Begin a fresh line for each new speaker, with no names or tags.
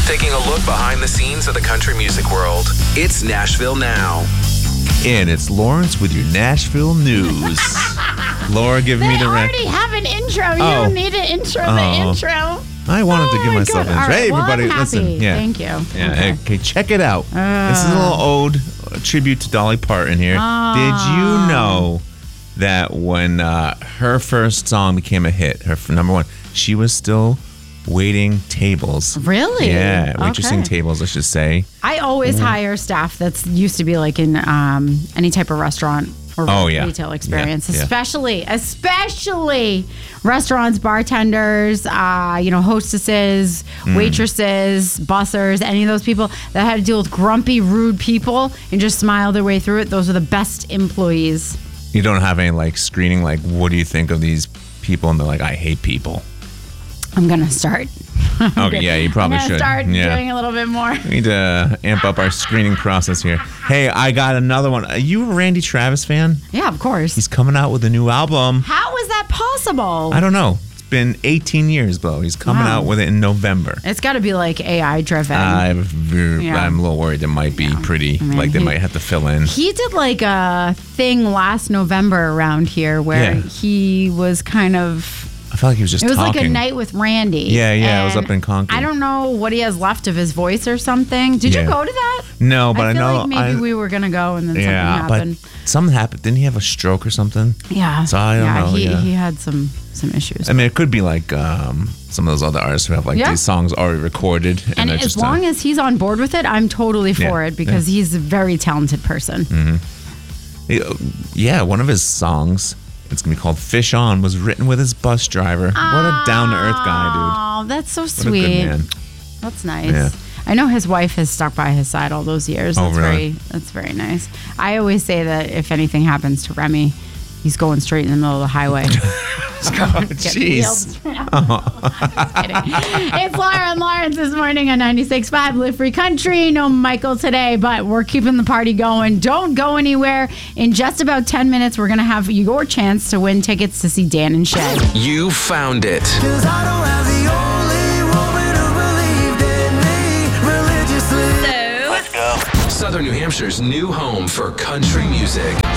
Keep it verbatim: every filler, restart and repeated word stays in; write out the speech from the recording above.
taking a look behind the scenes of the country music world. It's Nashville Now.
And it's Lawrence with your Nashville news. Laura giving
they
me the
already
rent.
have an intro. You
Oh.
don't need to intro the
Oh.
intro.
I wanted
Oh
to give
my
myself
God.
an
All
intro.
right.
Hey,
Well,
everybody,
I'm happy.
listen. Yeah.
Thank you.
Yeah.
Okay.
Okay, check it out.
Uh.
this is a little ode, a tribute to Dolly Parton here.
Oh.
Did you know that when uh, her first song became a hit, her f- number one, she was still waiting tables.
Really?
Yeah, waitressing
Okay.
tables, let's just say.
I always
Mm-hmm.
hire staff that's used to be like in um, any type of restaurant or
Oh, yeah.
retail experience,
Yeah, yeah.
especially, especially restaurants, bartenders, uh, you know, hostesses,
Mm.
waitresses, bussers, any of those people that had to deal with grumpy, rude people and just smile their way through it. Those are the best employees.
You don't have any like screening, like, what do you think of these people? And they're like, I hate people.
I'm gonna start.
Okay, yeah, you probably
I'm gonna
should.
start
Yeah.
doing a little bit more.
We need to amp up our screening process here. Hey, I got another one. Are you a Randy Travis fan?
Yeah, of course.
He's coming out with a new album.
How is that possible?
I don't know. It's been eighteen years, Bo. He's coming
Wow.
out with it in November.
It's got to be like A I driven.
I've,
Yeah.
I'm a little worried it might be pretty,
I mean,
like they
he-
might have to fill in.
He did like a thing last November around here where
Yeah.
he was kind of.
I felt like he was just
It was
talking.
like a night with Randy.
Yeah, yeah, it was
and
up in Concord.
I don't know what he has left of his voice or something. Did
Yeah.
you go to that?
No, but I,
I feel
know.
like maybe
I,
we were gonna go and then
yeah,
something happened.
but something happened. Didn't he have a stroke or something?
Yeah.
So I don't
yeah,
know,
He,
yeah.
he had some some issues.
I mean, it could be like um, some of those other artists who have like
Yeah.
these songs already recorded, and,
and
they're
as
just
long
uh,
as he's on board with it, I'm totally for
Yeah,
it because he's a very talented person.
yeah, one of his songs, it's gonna be called "Fish On," was written with his bus driver. What a down to earth guy,
Oh, that's so
dude! What
sweet.
a good man.
That's nice.
Yeah.
I know his wife has stuck by his side all those years.
Oh,
That's
really?
very that's very nice. I always say that if anything happens to Remy, he's going straight in the middle of the highway. He's going- getting
jeez.
wheeled. Just kidding. It's Laura and Lawrence this morning on ninety-six point five Live Free Country. No Michael today, but we're keeping the party going. Don't go anywhere. In just about ten minutes, we're going to have your chance to win tickets to see Dan and Shay.
You found it.
Cause I don't have the only woman who believed in me religiously.
Southern New Hampshire's new home for country music.